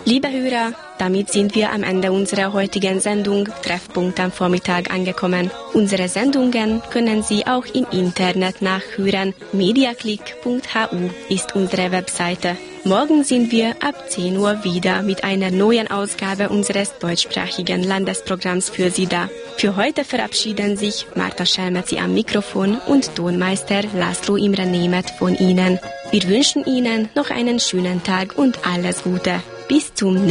Liebe Hörer, damit sind wir am Ende unserer heutigen Sendung Treffpunkt am Vormittag angekommen. Unsere Sendungen können Sie auch im Internet nachhören. mediaclick.hu ist unsere Webseite. Morgen sind wir ab 10 Uhr wieder mit einer neuen Ausgabe unseres deutschsprachigen Landesprogramms für Sie da. Für heute verabschieden sich Marta Schelmezi am Mikrofon und Tonmeister Laszlo Imre Németh von Ihnen. Wir wünschen Ihnen noch einen schönen Tag und alles Gute. Bis zum nächsten Mal.